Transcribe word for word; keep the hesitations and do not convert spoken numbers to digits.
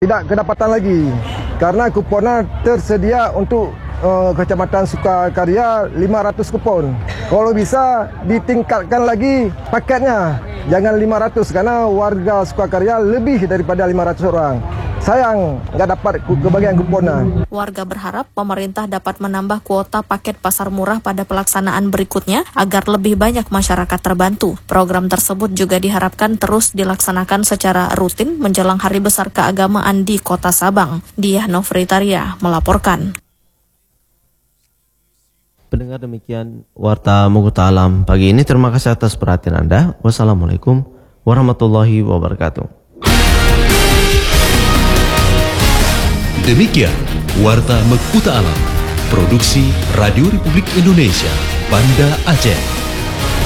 tidak kedapatan lagi karena kuponnya tersedia untuk uh, Kecamatan Sukakarya lima ratus kupon. Kalau bisa ditingkatkan lagi paketnya, jangan lima ratus karena warga Sukakarya lebih daripada lima ratus orang. Sayang nggak dapat kebagian kuponnya. Warga berharap pemerintah dapat menambah kuota paket pasar murah pada pelaksanaan berikutnya agar lebih banyak masyarakat terbantu. Program tersebut juga diharapkan terus dilaksanakan secara rutin menjelang Hari Besar Keagamaan di Kota Sabang. Diah Novritaria melaporkan. Pendengar, demikian Warta Mughta Alam pagi ini. Terima kasih atas perhatian Anda. Wassalamualaikum warahmatullahi wabarakatuh. Demikian Warta Mughta Alam, produksi Radio Republik Indonesia, Banda Aceh.